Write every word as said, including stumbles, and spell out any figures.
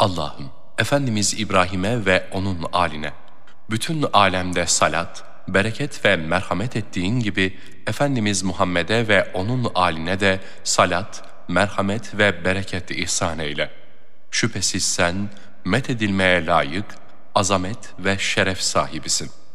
Allah'ım, Efendimiz İbrahim'e ve onun âline, bütün alemde salat, bereket ve merhamet ettiğin gibi Efendimiz Muhammed'e ve onun âline de salat, merhamet ve bereket ihsan eyle. Şüphesiz sen methedilmeye layık, azamet ve şeref sahibisin.